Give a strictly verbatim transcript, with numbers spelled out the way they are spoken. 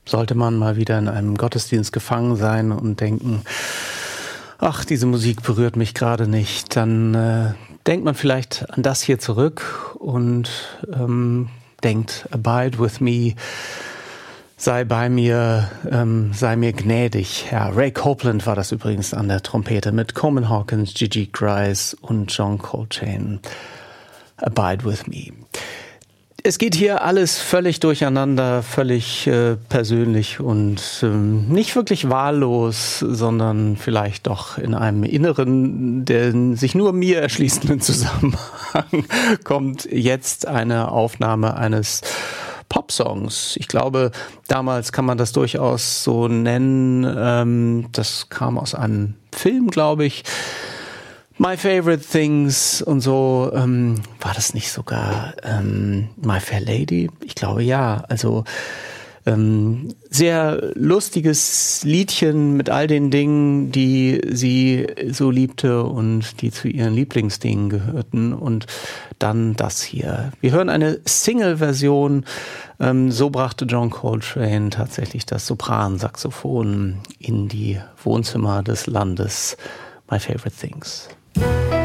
sollte man mal wieder in einem Gottesdienst gefangen sein und denken, ach, diese Musik berührt mich gerade nicht, dann äh, denkt man vielleicht an das hier zurück und ähm, denkt, abide with me, sei bei mir, ähm, sei mir gnädig, Herr. Ray Copeland war das übrigens an der Trompete mit Coleman Hawkins, Gigi Grice und John Coltrane. Abide with me. Es geht hier alles völlig durcheinander, völlig äh, persönlich und ähm, nicht wirklich wahllos, sondern vielleicht doch in einem inneren, der sich nur mir erschließenden Zusammenhang kommt jetzt eine Aufnahme eines Popsongs. Ich glaube, damals kann man das durchaus so nennen. Ähm, das kam aus einem Film, glaube ich. My Favorite Things und so, ähm, war das nicht sogar ähm, My Fair Lady? Ich glaube ja, also ähm, sehr lustiges Liedchen mit all den Dingen, die sie so liebte und die zu ihren Lieblingsdingen gehörten und dann das hier. Wir hören eine Single-Version, ähm, so brachte John Coltrane tatsächlich das Sopransaxophon in die Wohnzimmer des Landes. My Favorite Things.